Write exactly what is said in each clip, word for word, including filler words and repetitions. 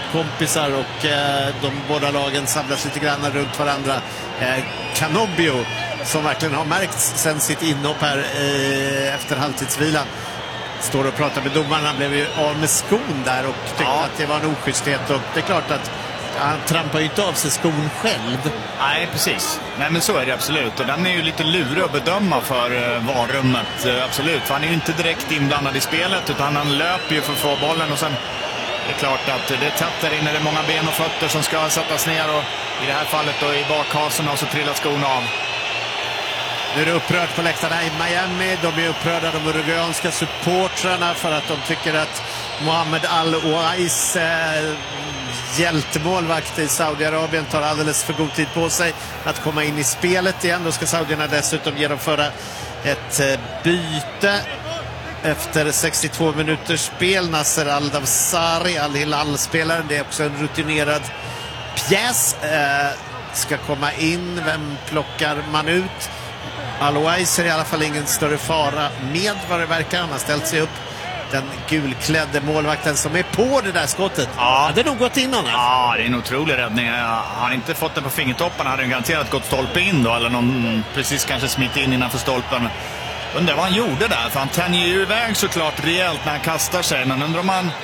lagkompisar och eh, de båda lagen samlas lite grann runt varandra. Eh, Canobbio, som verkligen har märkts sen sitt inhopp här eh, efter halvtidsvilan, står och pratar med domaren. Han blev ju av med skon där och tyckte ja. att det var en oschysthet, och det är klart att han trampar ju inte av sig skon själv. Nej, precis. Nej, men så är det absolut. Och den är ju lite lurig att bedöma för uh, varummet. Uh, absolut. För han är ju inte direkt inblandad i spelet, utan han löper ju för att få bollen. Och sen är det klart att det är tätt där inne. Det är många ben och fötter som ska sättas ner. Och i det här fallet då i bakhasen och så trillar skon av. Nu är det upprört på läktarna i Miami. De är upprörda, de uruguayanska supportrarna, för att de tycker att Mohamed Al-Ouais eh, hjältemålvakt i Saudiarabien tar alldeles för god tid på sig att komma in i spelet igen. Då ska saudierna dessutom genomföra ett eh, byte efter sextiotvå minuters spel. Nasser Al-Dawsari, Al-Hilal-spelaren, det är också en rutinerad pjäs, eh, ska komma in. Vem plockar man ut? Al-Ouais är i alla fall ingen större fara med vad det verkar. Han har ställt sig upp, den gulklädde målvakten som är på det där skottet. Ja, det har nog gått in honom. Ja, det är en otrolig räddning. Han har inte fått den på fingertoppen. Han hade garanterat gått stolpe in då, eller någon precis kanske smitt in innanför stolpen. Undrar vad han gjorde där, för han tänjer ju iväg såklart rejält när han kastar sig. Men undrar om han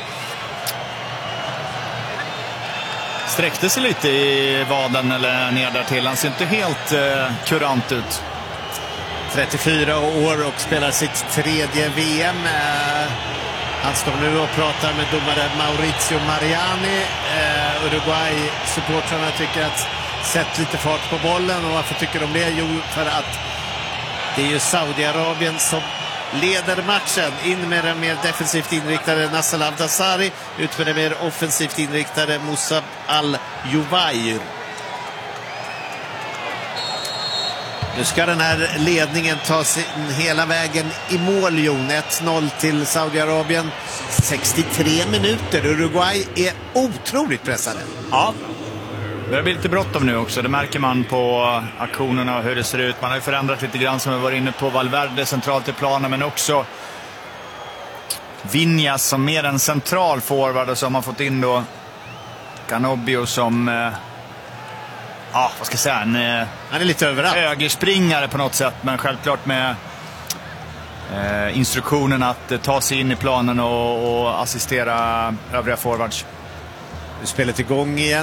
sträckte sig lite i vaden eller ner där till. Han ser inte helt eh, kurant ut. trettiofyra år och spelar sitt tredje V M. Eh, han står nu och pratar med domare Maurizio Mariani. Eh, Uruguay-supportrarna tycker att sätt lite fart på bollen. Och varför tycker de det? Jo, för att det är ju Saudiarabien som leder matchen. In med den mer defensivt inriktade Nasser Al-Dawsari, ut med den mer offensivt inriktade Musab Al-Juvair. Nu ska den här ledningen ta sig hela vägen i mål, Jon. ett noll till Saudiarabien. sextiotre minuter. Uruguay är otroligt pressade. Ja, det blir lite bråttom nu också. Det märker man på aktionerna och hur det ser ut. Man har ju förändrat lite grann, som vi var inne på. Valverde centralt i planen, men också Viñas som mer en central forward, och som har fått in då Canobbio som eh, ja, vad ska jag säga, en eh, han är lite överallt. Högerspringare på något sätt, men självklart med eh, instruktionen att eh, ta sig in i planen och, och assistera övriga forwards. Nu spelet igång igen.